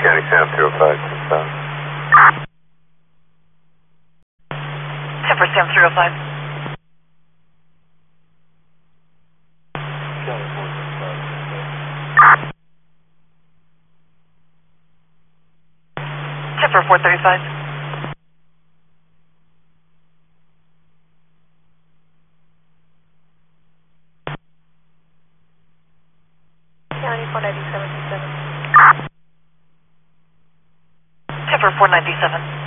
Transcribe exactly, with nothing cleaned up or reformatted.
County Sound three oh five six five. ten for Sam three oh five. County four six five six five. ten for four thirty-five. County four ninety-seven seven. ten for four ninety-seven.